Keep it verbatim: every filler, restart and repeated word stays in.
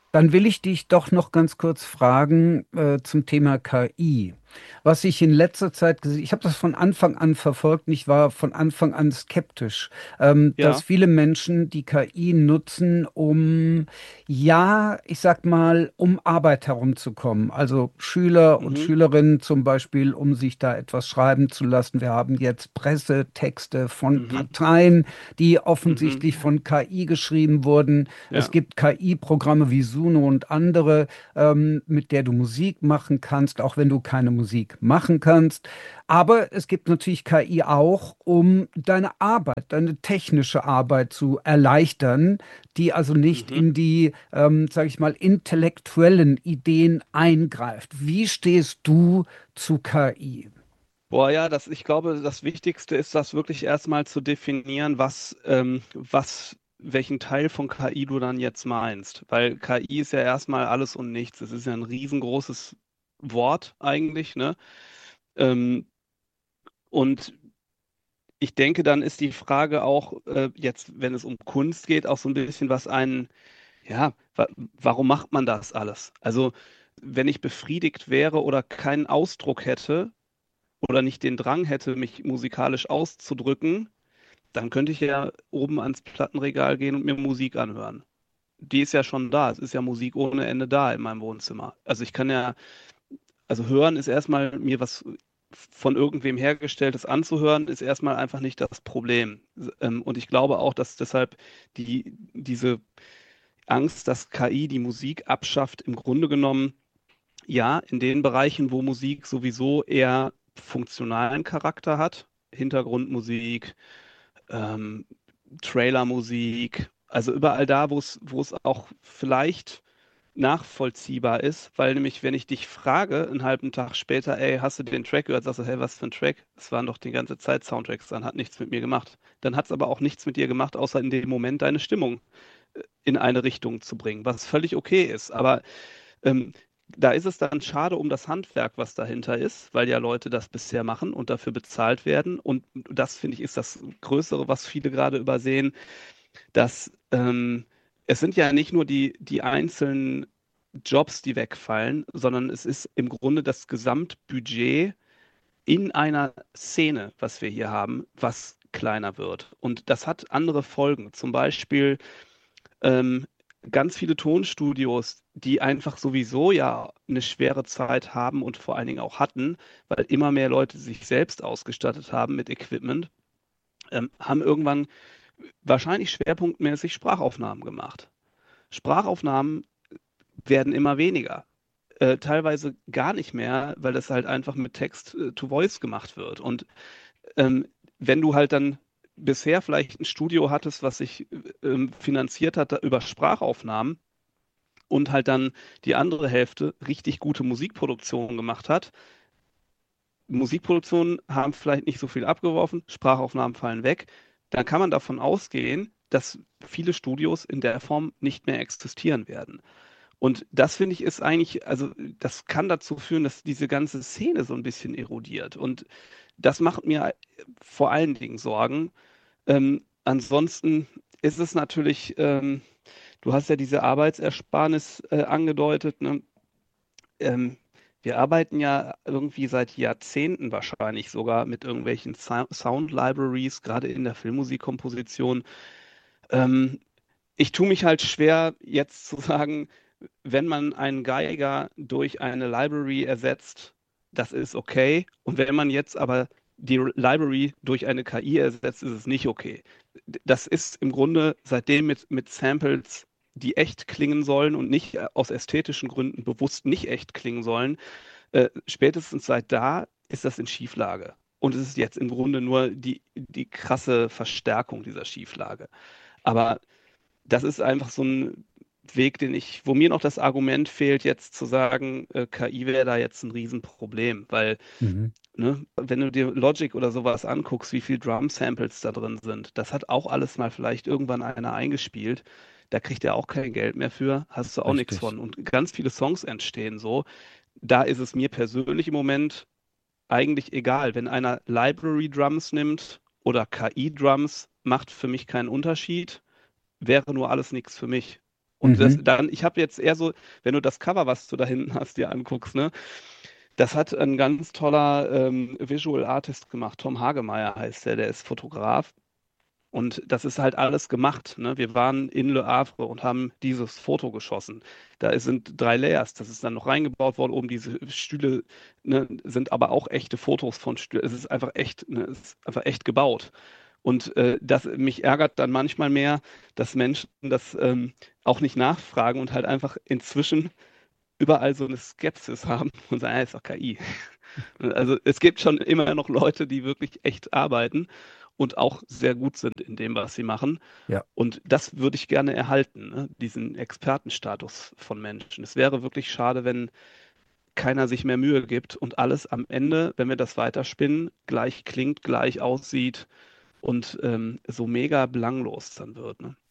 Dann will ich dich doch noch ganz kurz fragen äh, zum Thema K I. Was ich in letzter Zeit gesehen, ich habe das von Anfang an verfolgt und ich war von Anfang an skeptisch, ähm, dass Ja. viele Menschen die K I nutzen, um, ja, ich sag mal, um Arbeit herumzukommen. Also Schüler und Mhm. Schülerinnen zum Beispiel, um sich da etwas schreiben zu lassen. Wir haben jetzt Pressetexte von Mhm. Parteien, die Mhm. offensichtlich von K I geschrieben wurden. Es Ja. gibt K I-Programme wie Suno und andere, ähm, mit der du Musik machen kannst, auch wenn du keine Musik machen kannst. Aber es gibt natürlich K I auch, um deine Arbeit, deine technische Arbeit zu erleichtern, die also nicht Mhm. in die, ähm, sage ich mal, intellektuellen Ideen eingreift. Wie stehst du zu K I? Boah, ja, das, ich glaube, das Wichtigste ist, das wirklich erstmal zu definieren, was, ähm, was, welchen Teil von K I du dann jetzt meinst. Weil K I ist ja erstmal alles und nichts. Es ist ja ein riesengroßes Wort eigentlich, ne? Ähm, und ich denke, dann ist die Frage auch, äh, jetzt, wenn es um Kunst geht, auch so ein bisschen, was einen, ja, wa warum macht man das alles? Also, wenn ich befriedigt wäre oder keinen Ausdruck hätte, oder nicht den Drang hätte, mich musikalisch auszudrücken, dann könnte ich ja oben ans Plattenregal gehen und mir Musik anhören. Die ist ja schon da. Es ist ja Musik ohne Ende da in meinem Wohnzimmer. Also ich kann ja, also hören ist erstmal mir was von irgendwem hergestelltes anzuhören, ist erstmal einfach nicht das Problem. Ähm, Und ich glaube auch, dass deshalb die, diese Angst, dass K I die Musik abschafft, im Grunde genommen ja, in den Bereichen, wo Musik sowieso eher funktionalen Charakter hat, Hintergrundmusik, ähm, Trailermusik, also überall da, wo es, wo es auch vielleicht nachvollziehbar ist, weil nämlich, wenn ich dich frage, einen halben Tag später, ey, hast du den Track gehört, sagst du, hey, was für ein Track? Es waren doch die ganze Zeit Soundtracks, dann hat nichts mit mir gemacht. Dann hat es aber auch nichts mit dir gemacht, außer in dem Moment deine Stimmung äh, in eine Richtung zu bringen, was völlig okay ist. Aber ähm, da ist es dann schade um das Handwerk, was dahinter ist, weil ja Leute das bisher machen und dafür bezahlt werden. Und das, finde ich, ist das Größere, was viele gerade übersehen, dass ähm, es sind ja nicht nur die, die einzelnen Jobs, die wegfallen, sondern es ist im Grunde das Gesamtbudget in einer Szene, was wir hier haben, was kleiner wird. Und das hat andere Folgen. Zum Beispiel ähm, ganz viele Tonstudios, die einfach sowieso ja eine schwere Zeit haben und vor allen Dingen auch hatten, weil immer mehr Leute sich selbst ausgestattet haben mit Equipment, ähm, haben irgendwann wahrscheinlich schwerpunktmäßig Sprachaufnahmen gemacht. Sprachaufnahmen werden immer weniger. Äh, teilweise gar nicht mehr, weil das halt einfach mit Text äh, to Voice gemacht wird. Und ähm, wenn du halt dann bisher vielleicht ein Studio hattest, was sich ähm, finanziert hat da- über Sprachaufnahmen, und halt dann die andere Hälfte richtig gute Musikproduktion gemacht hat. Musikproduktionen haben vielleicht nicht so viel abgeworfen, Sprachaufnahmen fallen weg. Dann kann man davon ausgehen, dass viele Studios in der Form nicht mehr existieren werden. Und das finde ich ist eigentlich, also das kann dazu führen, dass diese ganze Szene so ein bisschen erodiert. Und das macht mir vor allen Dingen Sorgen. Ähm, ansonsten ist es natürlich, ähm, du hast ja diese Arbeitsersparnis äh, angedeutet, ne? Ähm, wir arbeiten ja irgendwie seit Jahrzehnten wahrscheinlich sogar mit irgendwelchen Sou- Sound Libraries, gerade in der Filmmusikkomposition. Ähm, Ich tue mich halt schwer, jetzt zu sagen, wenn man einen Geiger durch eine Library ersetzt, das ist okay. Und wenn man jetzt aber die Library durch eine K I ersetzt, ist es nicht okay. Das ist im Grunde seitdem mit, mit Samples, die echt klingen sollen und nicht äh, aus ästhetischen Gründen bewusst nicht echt klingen sollen, äh, spätestens seit da ist das in Schieflage. Und es ist jetzt im Grunde nur die, die krasse Verstärkung dieser Schieflage. Aber das ist einfach so ein Weg, den ich, wo mir noch das Argument fehlt, jetzt zu sagen, äh, K I wäre da jetzt ein Riesenproblem, weil, Mhm. ne, wenn du dir Logic oder sowas anguckst, wie viel Drum-Samples da drin sind, das hat auch alles mal vielleicht irgendwann einer eingespielt. Da kriegt er auch kein Geld mehr für, hast du auch nichts Richtig. von. Und ganz viele Songs entstehen so. Da ist es mir persönlich im Moment eigentlich egal. Wenn einer Library Drums nimmt oder K I Drums, macht für mich keinen Unterschied, wäre nur alles nichts für mich. Und das Mhm. dann, ich habe jetzt eher so, wenn du das Cover, was du da hinten hast, dir anguckst, ne, das hat ein ganz toller ähm, Visual Artist gemacht. Tom Hagemeyer heißt der, der ist Fotograf. Und das ist halt alles gemacht. Ne? Wir waren in Le Havre und haben dieses Foto geschossen. Da sind drei Layers, das ist dann noch reingebaut worden. Oben diese Stühle, ne, sind aber auch echte Fotos von Stühlen. Es ist einfach echt, ne, es ist einfach echt gebaut. Und äh, das mich ärgert dann manchmal mehr, dass Menschen das ähm, auch nicht nachfragen und halt einfach inzwischen überall so eine Skepsis haben und sagen, ja, ist doch K I. Also es gibt schon immer noch Leute, die wirklich echt arbeiten und auch sehr gut sind in dem, was sie machen. Ja. Und das würde ich gerne erhalten, ne? Diesen Expertenstatus von Menschen. Es wäre wirklich schade, wenn keiner sich mehr Mühe gibt und alles am Ende, wenn wir das weiterspinnen, gleich klingt, gleich aussieht und ähm, so mega belanglos dann wird. Ne?